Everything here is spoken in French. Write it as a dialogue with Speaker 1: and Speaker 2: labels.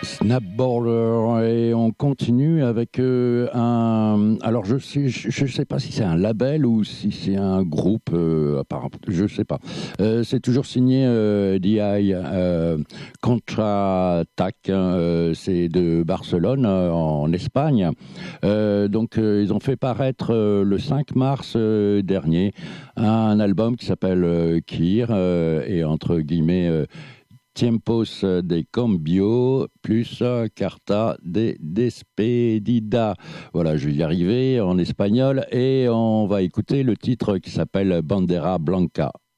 Speaker 1: Snapballer et on continue avec un. Alors je sais pas si c'est un label ou si c'est un groupe. Apparemment, je sais pas. C'est toujours signé DI Contra-Attack. C'est de Barcelone en Espagne. Ils ont fait paraître le 5 mars dernier un album qui s'appelle Kir et entre guillemets. Tiempos de Cambio plus Carta de Despedida. Voilà, je vais y arriver en espagnol et on va écouter le titre qui s'appelle Bandera Blanca.